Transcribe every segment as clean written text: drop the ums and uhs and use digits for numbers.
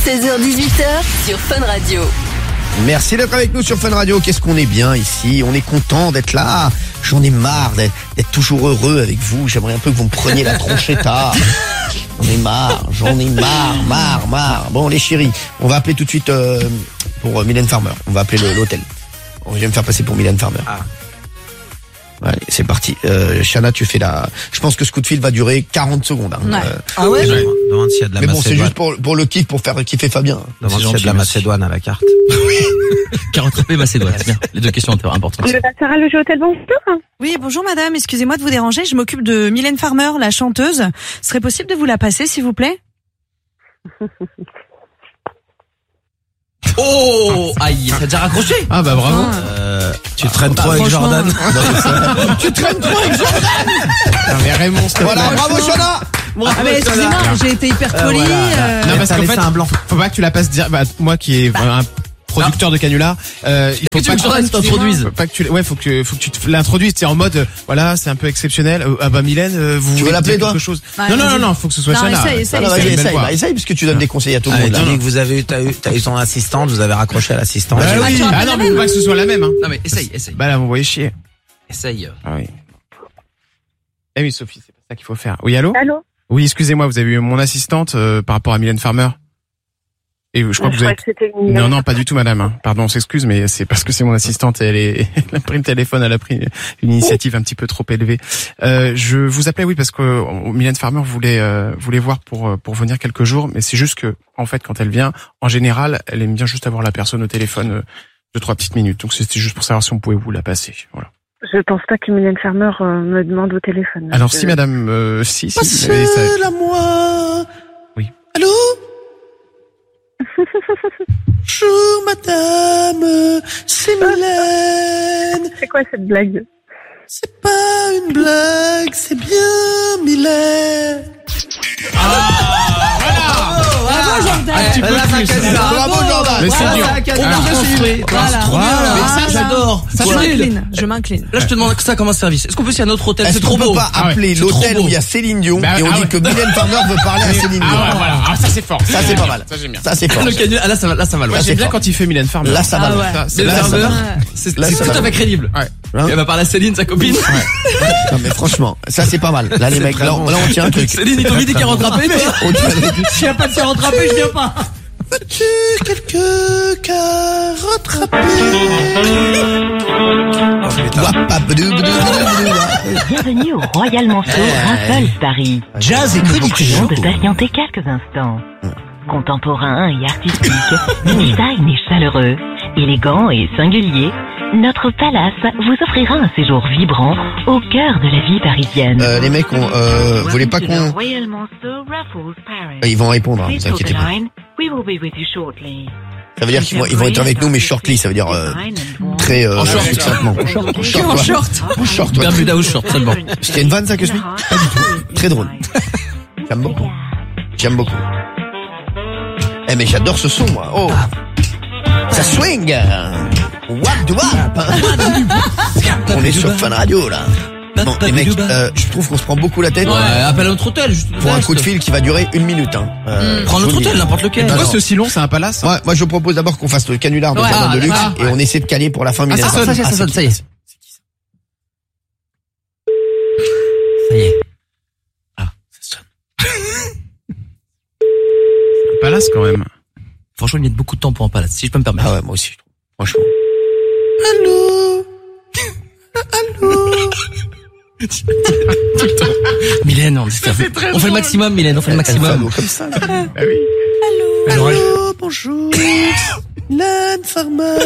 16h18h sur Fun Radio. Merci d'être avec nous sur Fun Radio. Qu'est-ce qu'on est bien ici. On est content d'être là. J'en ai marre d'être toujours heureux avec vous. J'aimerais un peu que vous me preniez la tronchetta. J'en ai marre. Marre. Bon, les chéris, on va appeler tout de suite pour Mylène Farmer. On va appeler l'hôtel. Je vais me faire passer pour Mylène Farmer. Allez, c'est parti. Chana, tu fais la... Je pense que ce coup de fil va durer 40 secondes. Hein. Ouais. Ah ouais? Demande s'il y a de la Mais bon, Macédoine. c'est juste pour le kiff, pour faire kiffer Fabien. Demande s'il y a de la Macédoine à la carte. Carotte râpée, Macédoine, c'est bien. Les deux questions importantes. Sarah, le jeu hôtel, bonjour. Oui, bonjour madame, excusez-moi de vous déranger, je m'occupe de Mylène Farmer, la chanteuse. Serait possible de vous la passer, s'il vous plaît? Oh, aïe, t'as déjà raccroché? Ah bah bravo. Tu traînes trop avec Jordan. Tu traînes trop avec Jordan. Mais Raymond, Voilà, bravo Chana. Ah mais excusez-moi, j'ai été hyper polie. Non, parce qu'en fait, faut pas que tu la passes dire, moi qui est un producteur de canular, il faut pas que Jordan t'introduise. Faut que tu l'introduises, c'est en mode, voilà, c'est un peu exceptionnel. Ah bah Mylène, vous veux l'appeler, toi? quelque chose? Non, faut que ce soit ça là. Essaye, parce que tu donnes des conseils à tout le monde. Étant donné que t'as eu son assistante, vous avez raccroché à l'assistante. oui. Ah non, mais faut pas que ce soit la même, hein. Non mais essaye. Bah là, vous voyez chier. Essaye. Ah oui. Eh oui, Sophie, c'est pas ça qu'il faut faire. Oui, allô? Allô? Oui, excusez-moi, vous avez eu mon assistante par rapport à Mylène Farmer. Et je crois que vous avez... Non, pas du tout, madame. Hein. Pardon, on s'excuse, mais c'est parce que c'est mon assistante. Elle a pris le téléphone, elle a pris une initiative un petit peu trop élevée. Je vous appelais, oui, parce que Mylène Farmer voulait voir pour venir quelques jours, mais c'est juste que, en fait, quand elle vient, en général, elle aime bien juste avoir la personne au téléphone 2-3 petites minutes. Donc c'était juste pour savoir si on pouvait vous la passer. Voilà. Je pense pas que Mylène Farmer me demande au téléphone. Alors si, madame, si. Passez-la moi. Oui. Allô? Bonjour madame, c'est Mylène. C'est quoi cette blague? C'est pas une blague, c'est bien Mylène. Bravo Jordan. Un petit peu plus. Bravo Jordan. Mais c'est dur. Voilà. Mais ça, j'adore. Je m'incline. Là, je te demande ça comme un service. Est-ce qu'on peut essayer un autre hôtel? Est-ce C'est qu'on trop beau. peut pas appeler l'hôtel où il y a Céline Dion et on dit que Mylène Farmer veut parler à Céline Dion? Voilà. Ah, ça c'est fort. Ça c'est pas mal. Ça j'aime bien. Ça c'est fort. Le canular, là, ça va loin. Moi j'aime bien quand il fait Mylène Farmer. Là ça va. Ah ouais. Mylène Là, ça Farmer, va. c'est Là, ça tout va. à fait crédible. Ouais. Elle va parler à Céline, sa copine. Non mais franchement, ça c'est pas mal. Là les mecs, là on tient un truc. Céline, ils t'ont dit qu'elle rattrapée, toi? On tient un truc. S'il n'y a pas de carotte râpée, je viens pas. As-tu quelques carottes râpées? Bienvenue au Royal Manceau Raffles Paris. Jazz et Nous vous prions chronique. de patienter quelques instants. Contemporain et artistique, design et chaleureux, élégant et singulier, notre palace vous offrira un séjour vibrant au cœur de la vie parisienne. Les mecs, vous voulez pas qu'on... Royal Manceau Raffles Paris. Ils vont répondre, hein, vous inquiétez pas. We will be with you shortly. Ça veut dire qu'ils vont être avec nous, mais shortly, ça veut dire très succinctement. En short. En short, ouais. Bermuda ou short, seulement. C'était une vanne ça que je Pas du tout. Très drôle. J'aime beaucoup. Eh mais j'adore ce son, moi. Oh. Ça swing. Wap du wap. On est sur Fun Radio là. Bon les mecs, je trouve qu'on se prend beaucoup la tête. Ouais, appelle un autre hôtel. Juste Pour un coup de fil qui va durer 1 minute. Hein. Prends un autre hôtel, n'importe lequel. Pourquoi c'est aussi long? C'est un palace? Ouais, moi je propose d'abord qu'on fasse le canular de Jardin de Luxe et on essaie de caler pour la fin Mylène Farmer. Ça sonne, ça y est. Ça y est. Ah, ça sonne. Un palace quand même. Franchement, ils mettent beaucoup de temps pour un palace, si je peux me permettre. Ah ouais, moi aussi, franchement. Allô? Mylène, on fait le maximum, Mylène, on fait le maximum. Comme ça. Bah oui. Allô, bonjour. Mylène Farmer.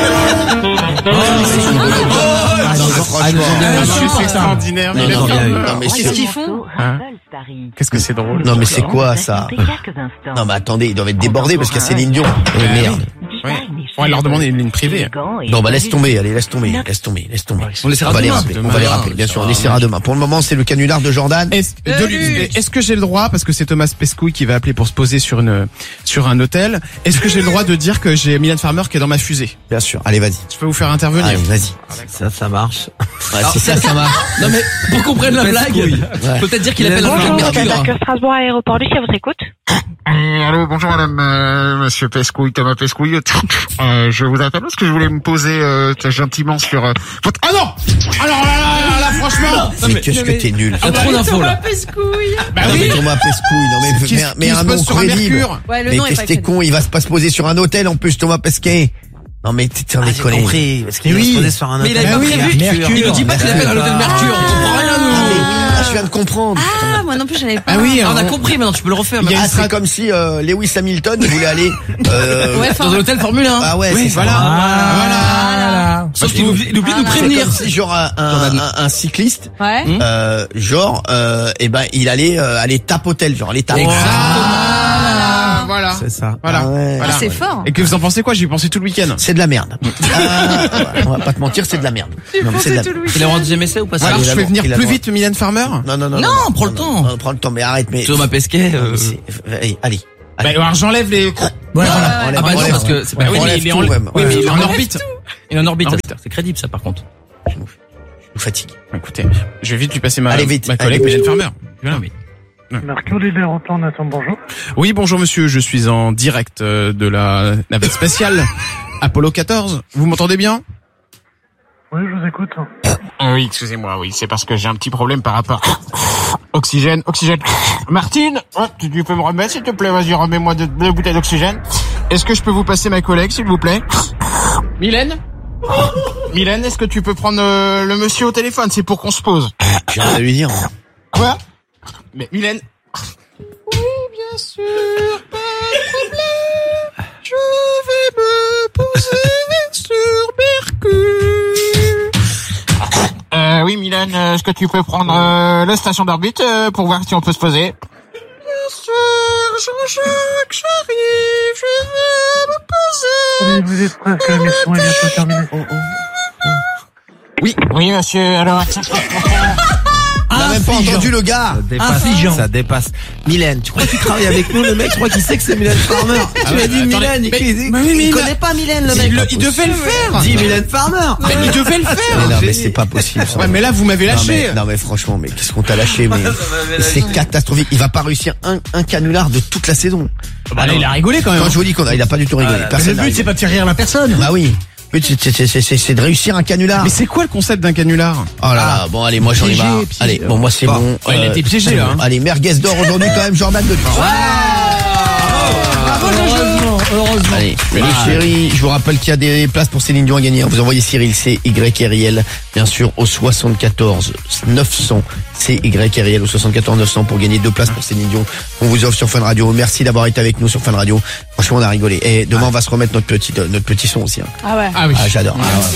C'est extraordinaire. Non, Mylène non, Farmer. non, mais Qu'est-ce qu'ils font? Qu'est-ce que c'est drôle. Non mais c'est quoi ça? Non mais attendez, ils doivent être débordés parce qu'il y a Céline Dion. Merde. Oui. On va leur demander une ligne privée. Non, bah laisse tomber, allez, laisse tomber. On essaiera va les demain. rappeler, on va les rappeler, bien sûr, on essaiera demain. Pour le moment, c'est le canular de Jordan. Est-ce que j'ai le droit, parce que c'est Thomas Pesquouille qui va appeler pour se poser sur un hôtel, est-ce que j'ai le droit de dire que j'ai Mylène Farmer qui est dans ma fusée? Bien sûr, allez, vas-y. Je peux vous faire intervenir? Allez, vas-y. Ça marche. Ouais, c'est ça marche. Non mais, pour qu'on prenne la blague, Ouais. peut-être dire qu'il appelle la Bonjour, Mercure. Mercure Strasbourg Aéroport, Lucie, à votre écoute. Allô, bonjour madame, monsieur Pesquouille, Thomas Pesquouille. Je vous appelle parce que je voulais me poser gentiment sur votre... Ah non! Alors là, franchement... Mais qu'est-ce que t'es nul. T'as trop d'infos là. Bah Non, oui. mais Thomas Pesquouille, non mais un nom crédible. Ouais, le Mais nom est qu'est-ce pas que t'es con, il va pas se poser sur un hôtel en plus, Thomas Pesquet. Non mais t'en es J'ai connu. compris. Parce qu'il va se poser sur un Mais il avait pas prévu. Il nous dit pas qu'il appelle à l'hôtel Mercure. On comprend rien, nous. Je viens de comprendre. Ah, moi non plus, j'avais pas. Ah oui, On a compris, maintenant tu peux le refaire. Ah, c'est comme si Lewis Hamilton voulait aller Ouais, Dans un hôtel Formule 1. ah ouais, c'est ça. Voilà. Sauf qu'il oublie de nous C'est prévenir. comme si genre un cycliste Ouais. il allait aller tapotel, genre aller taper. Voilà. C'est ça. Voilà. Ah ouais. Voilà. C'est fort. Et que vous en pensez quoi? J'y ai pensé tout le week-end. C'est de la merde. On va pas te mentir, c'est de la merde. Non, mais c'est de la merde. Il a rendu deuxième essai ou pas ça? Alors je fais venir il a plus droit. vite Mylène Farmer? Non, prends le temps. Non, prends le temps, mais arrête, mais. Thomas Pesquet. Allez. Bah, alors j'enlève les... Ah bah non, parce que c'est pas oui, enlève il est tout, en... même. Oui, mais il est en Ouais. orbite. Il est en orbite. Orbite. C'est crédible ça par contre. Je nous fatigue. Écoutez, je vais vite lui passer ma Allez, vite. collègue Allez, Mylène Farmer. Voilà. Mercure Libéroplan, Nathan, bonjour. Oui, bonjour monsieur, je suis en direct de la navette spatiale Apollo 14. Vous m'entendez bien? Oui, je vous écoute. Oui, excusez-moi, oui, c'est parce que j'ai un petit problème par rapport... Oxygène. Martine, tu peux me remettre s'il te plaît? Vas-y, remets-moi deux bouteilles d'oxygène. Est-ce que je peux vous passer ma collègue, s'il vous plaît? Mylène, est-ce que tu peux prendre le monsieur au téléphone? C'est pour qu'on se pose. J'ai rien à lui dire. Quoi? Mais Mylène... Oui, bien sûr, pas de problème. Je vais me poser sur Mercure. Oui, Mylène, est-ce que tu peux prendre la station d'orbite pour voir si on peut se poser? Bien sûr, Jean-Jacques, j'arrive, je vais me poser. Oui, vous êtes prêts, que la mission est bientôt terminée. Oui, monsieur, alors... On a même pas entendu le gars. Ça dépasse. Mylène, tu crois qu'il travaille avec nous, le mec? Je crois qu'il sait que c'est Mylène Farmer. Tu m'as dit Mylène, il connaît pas Mylène, le mec. Il devait le faire. Dis Mylène Farmer. Mais il devait le faire. Mais non, mais c'est pas possible. Ça. Ouais, mais là, vous m'avez lâché. Non mais franchement, mais qu'est-ce qu'on t'a lâché, mais c'est catastrophique. Il va pas réussir un canular de toute la saison. Bah là, il a rigolé quand même. Quand je vous dis il a pas du tout rigolé. Personne n'a rigolé. pas de faire rire la personne. Bah oui. Le but, c'est de réussir un canular. Mais c'est quoi le concept d'un canular? Oh là là, bon allez, moi j'en ai marre. Allez, bon moi c'est bon. Ouais, il a été piégé là. Hein. Allez, merguez d'or aujourd'hui quand même, Jordan de Heureusement. Allez, les chéris, je vous rappelle qu'il y a des places pour Céline Dion à gagner. Vous envoyez Cyril, C-Y-R-I-L, bien sûr, au 74 900. C-Y-R-I-L au 74 900 pour gagner 2 places pour Céline Dion. On vous offre sur Fun Radio. Merci d'avoir été avec nous sur Fun Radio. Franchement, on a rigolé. Et demain, on va se remettre notre petit son aussi. Hein. Ah ouais. Ah oui. Ah, j'adore.